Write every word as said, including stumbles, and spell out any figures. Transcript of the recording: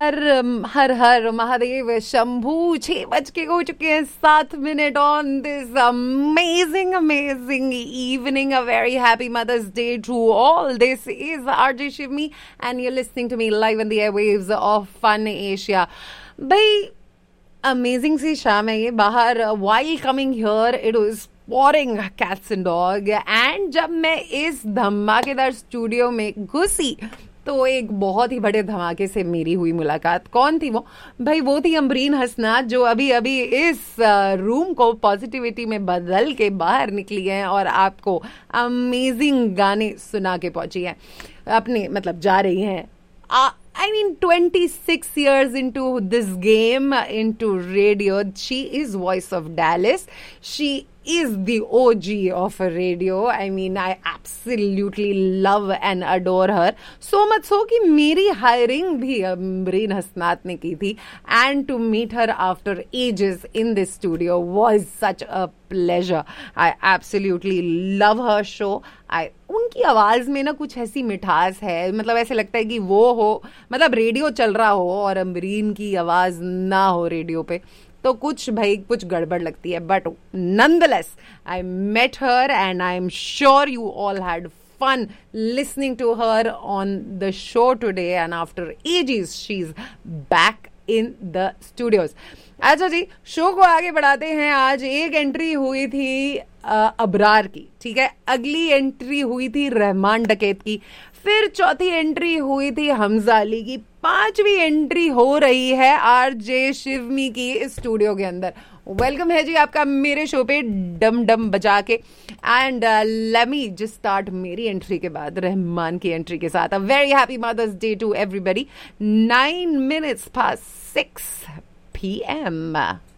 हर हर हर महादेव शंभू। छह बज के हो चुके हैं सात minute on this amazing amazing evening. A very happy mother's day to all. This is RJ शिवमी and you are listening to me live on the airwaves of fun Asia. भाई amazing सी शाम है ये बाहर। While coming here it was pouring cats and dog and जब मैं इस धमाकेदार studio में घुसी तो एक बहुत ही बड़े धमाके से मेरी हुई मुलाकात। कौन थी वो? भाई वो थी अमरीन हसनात, जो अभी अभी इस रूम को पॉजिटिविटी में बदल के बाहर निकली है और आपको अमेजिंग गाने सुना के पहुंची है। अपने मतलब जा रही हैं I mean twenty-six years into this game, into radio. She is voice of Dallas. She is the O G of radio. I mean, I absolutely love and adore her. So much so कि मेरी hiring भी अमरीन हसनात ने की थी. And to meet her after ages in this studio was such a pleasure. I absolutely love her show. I उनकी आवाज में ना कुछ ऐसी मिठास है, मतलब ऐसे लगता है कि वो हो, मतलब रेडियो चल रहा हो और अमरीन की आवाज ना हो रेडियो पे तो कुछ भाई कुछ गड़बड़ लगती है। But nonetheless I met her and I am sure you all had fun listening to her on the show today and after ages she's back in the studios. अच्छा जी, शो को आगे बढ़ाते हैं। आज एक एंट्री हुई थी अबरार की, ठीक है, अगली एंट्री हुई थी रहमान डकैत की, फिर चौथी एंट्री हुई थी हमजा अली की, पांचवी एंट्री हो रही है आरजे शिवमी की इस स्टूडियो के अंदर। वेलकम है जी आपका मेरे शो पे डम डम बजा के। And let me just start मेरी एंट्री के बाद रहमान की एंट्री के साथ। A very happy mother's day to everybody. Nine minutes pass six P M.